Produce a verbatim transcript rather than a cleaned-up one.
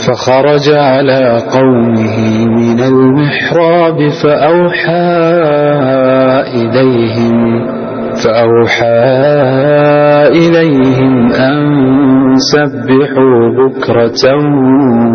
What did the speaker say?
فخرج على قومه من المحراب فأوحى إليهم فأوحى إليهم أن سبحوا بكرة